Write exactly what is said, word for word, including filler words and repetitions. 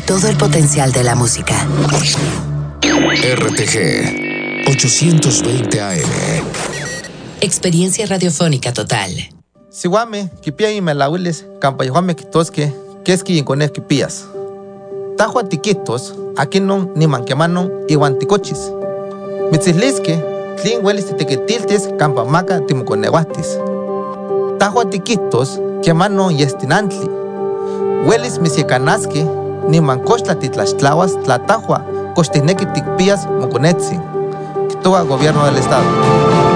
todo el potencial de la música. R T G ochocientos veinte A M. Experiencia radiofónica total. Siwame, kipia y melawiles, campayohame kitosque, keski y cones kipias. Tajua tiquitos, aquí no ni manquemanon y guanticochis. Mitzislisque, tlin huelis titequetiltes, campamaca timuconeguatis. Tajua tiquitos, quemano y estinantli. Huelis misiecanasque, ni mancochtla titlaxtlahuas, tlatajua, costinequi ticpias moconetzi. Kitoa gobierno del estado.